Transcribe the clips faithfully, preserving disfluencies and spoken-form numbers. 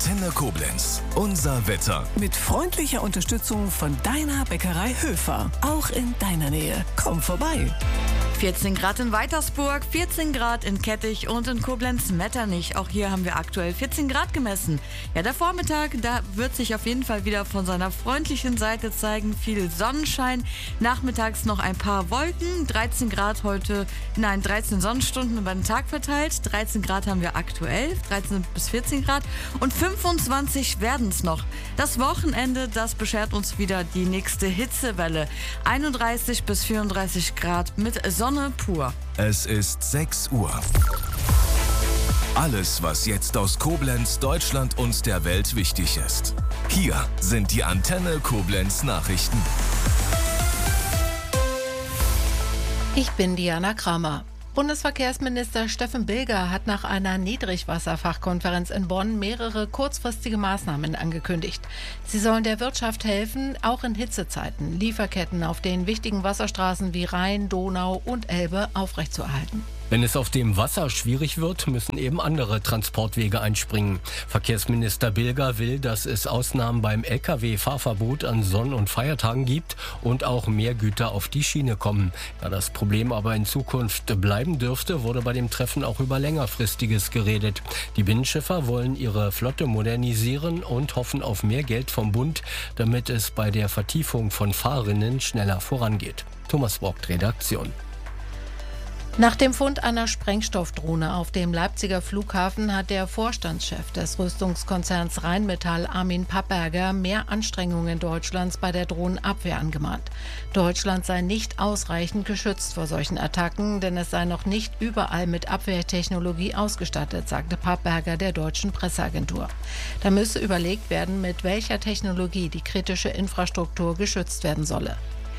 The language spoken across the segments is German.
Antenne Koblenz. Unser Wetter. Mit freundlicher Unterstützung von deiner Bäckerei Höfer. Auch in deiner Nähe. Komm vorbei. vierzehn Grad in Weitersburg, vierzehn Grad in Kettich und in Koblenz-Metternich. Auch hier haben wir aktuell vierzehn Grad gemessen. Ja, der Vormittag, da wird sich auf jeden Fall wieder von seiner freundlichen Seite zeigen. Viel Sonnenschein. Nachmittags noch ein paar Wolken. dreizehn Grad heute, nein, dreizehn Sonnenstunden über den Tag verteilt. dreizehn Grad haben wir aktuell, dreizehn bis vierzehn Grad. Und fünfundzwanzig werden es noch. Das Wochenende, das beschert uns wieder die nächste Hitzewelle. einunddreißig bis vierunddreißig Grad mit Sonne pur. Es ist sechs Uhr. Alles, was jetzt aus Koblenz, Deutschland und der Welt wichtig ist. Hier sind die Antenne Koblenz Nachrichten. Ich bin Diana Kramer. Bundesverkehrsminister Steffen Bilger hat nach einer Niedrigwasserfachkonferenz in Bonn mehrere kurzfristige Maßnahmen angekündigt. Sie sollen der Wirtschaft helfen, auch in Hitzezeiten Lieferketten auf den wichtigen Wasserstraßen wie Rhein, Donau und Elbe aufrechtzuerhalten. Wenn es auf dem Wasser schwierig wird, müssen eben andere Transportwege einspringen. Verkehrsminister Bilger will, dass es Ausnahmen beim L K W-Fahrverbot an Sonn- und Feiertagen gibt und auch mehr Güter auf die Schiene kommen. Da das Problem aber in Zukunft bleiben dürfte, wurde bei dem Treffen auch über längerfristiges geredet. Die Binnenschiffer wollen ihre Flotte modernisieren und hoffen auf mehr Geld vom Bund, damit es bei der Vertiefung von Fahrrinnen schneller vorangeht. Thomas Vogt, Redaktion. Nach dem Fund einer Sprengstoffdrohne auf dem Leipziger Flughafen hat der Vorstandschef des Rüstungskonzerns Rheinmetall, Armin Papperger, mehr Anstrengungen Deutschlands bei der Drohnenabwehr angemahnt. Deutschland sei nicht ausreichend geschützt vor solchen Attacken, denn es sei noch nicht überall mit Abwehrtechnologie ausgestattet, sagte Papperger der deutschen Presseagentur. Da müsse überlegt werden, mit welcher Technologie die kritische Infrastruktur geschützt werden solle.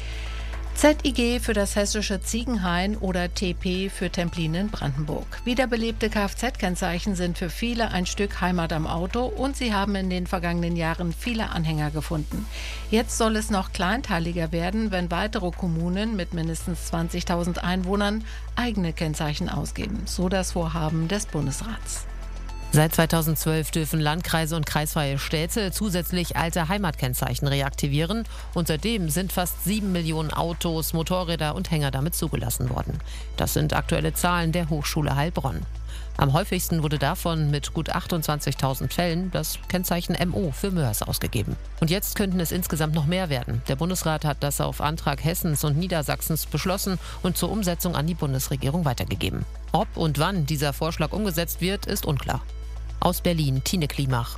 Z I G für das hessische Ziegenhain oder T P für Templin in Brandenburg. Wiederbelebte Kfz-Kennzeichen sind für viele ein Stück Heimat am Auto und sie haben in den vergangenen Jahren viele Anhänger gefunden. Jetzt soll es noch kleinteiliger werden, wenn weitere Kommunen mit mindestens zwanzigtausend Einwohnern eigene Kennzeichen ausgeben. So das Vorhaben des Bundesrats. Seit zweitausendzwölf dürfen Landkreise und kreisfreie Städte zusätzlich alte Heimatkennzeichen reaktivieren. Und seitdem sind fast sieben Millionen Autos, Motorräder und Hänger damit zugelassen worden. Das sind aktuelle Zahlen der Hochschule Heilbronn. Am häufigsten wurde davon mit gut achtundzwanzigtausend Fällen das Kennzeichen M O für Mörs ausgegeben. Und jetzt könnten es insgesamt noch mehr werden. Der Bundesrat hat das auf Antrag Hessens und Niedersachsens beschlossen und zur Umsetzung an die Bundesregierung weitergegeben. Ob und wann dieser Vorschlag umgesetzt wird, ist unklar. Aus Berlin, Tine Klimach.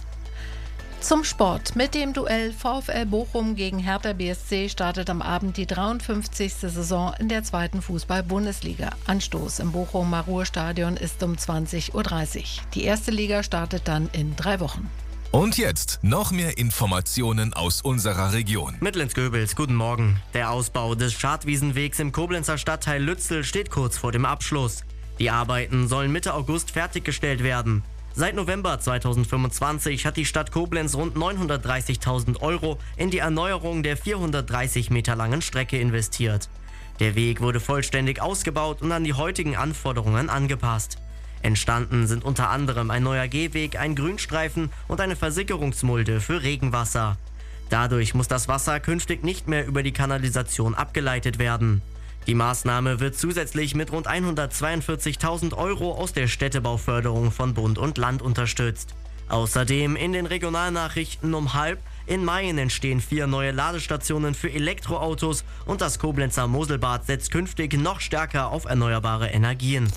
Zum Sport. Mit dem Duell VfL Bochum gegen Hertha B S C startet am Abend die dreiundfünfzigste Saison in der zweiten Fußball-Bundesliga. Anstoß im Bochumer Ruhrstadion ist um zwanzig Uhr dreißig. Die erste Liga startet dann in drei Wochen. Und jetzt noch mehr Informationen aus unserer Region. Mittlens-Göbels, guten Morgen. Der Ausbau des Schadwiesenwegs im Koblenzer Stadtteil Lützel steht kurz vor dem Abschluss. Die Arbeiten sollen Mitte August fertiggestellt werden. Seit November zweitausendfünfundzwanzig hat die Stadt Koblenz rund neunhundertdreißigtausend Euro in die Erneuerung der vierhundertdreißig Meter langen Strecke investiert. Der Weg wurde vollständig ausgebaut und an die heutigen Anforderungen angepasst. Entstanden sind unter anderem ein neuer Gehweg, ein Grünstreifen und eine Versickerungsmulde für Regenwasser. Dadurch muss das Wasser künftig nicht mehr über die Kanalisation abgeleitet werden. Die Maßnahme wird zusätzlich mit rund hundertzweiundvierzigtausend Euro aus der Städtebauförderung von Bund und Land unterstützt. Außerdem in den Regionalnachrichten um halb: In Mayen entstehen vier neue Ladestationen für Elektroautos und das Koblenzer Moselbad setzt künftig noch stärker auf erneuerbare Energien.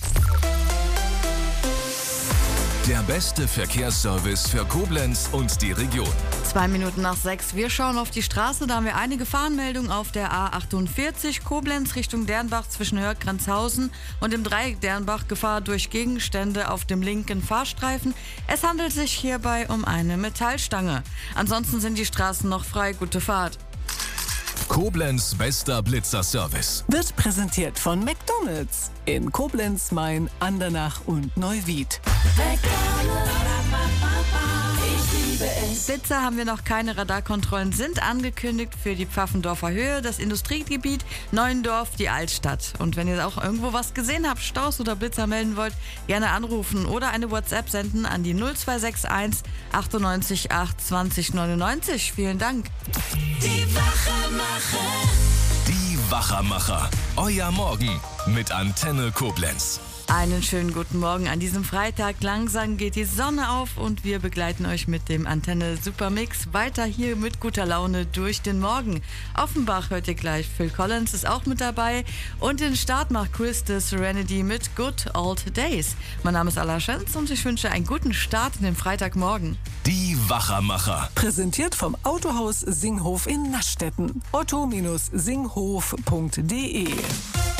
Der beste Verkehrsservice für Koblenz und die Region. Zwei Minuten nach sechs. Wir schauen auf die Straße. Da haben wir eine Gefahrenmeldung auf der A achtundvierzig Koblenz Richtung Dernbach zwischen Hörgrenzhausen und dem Dreieck Dernbach. Gefahr durch Gegenstände auf dem linken Fahrstreifen. Es handelt sich hierbei um eine Metallstange. Ansonsten sind die Straßen noch frei. Gute Fahrt. Koblenz bester Blitzerservice. Wird präsentiert von McDonald's in Koblenz, Main, Andernach und Neuwied. McDonald's, ich liebe es. Sitzer haben wir noch keine. Radarkontrollen sind angekündigt für die Pfaffendorfer Höhe, das Industriegebiet, Neuendorf, die Altstadt. Und wenn ihr auch irgendwo was gesehen habt, Staus oder Blitzer melden wollt, gerne anrufen oder eine WhatsApp senden an die null zwei sechs eins achtundneunzig acht zwanzig neunundneunzig. Vielen Dank. Die Wachermacher. Die Wachermacher. Euer Morgen mit Antenne Koblenz. Einen schönen guten Morgen an diesem Freitag. Langsam geht die Sonne auf und wir begleiten euch mit dem Antenne Supermix weiter hier mit guter Laune durch den Morgen. Offenbach hört ihr gleich. Phil Collins ist auch mit dabei und den Start macht Chris de Serenity mit Good Old Days. Mein Name ist Ala Schenz und ich wünsche einen guten Start in den Freitagmorgen. Die Wachermacher. Präsentiert vom Autohaus Singhof in Naschdetten. otto Bindestrich singhof punkt de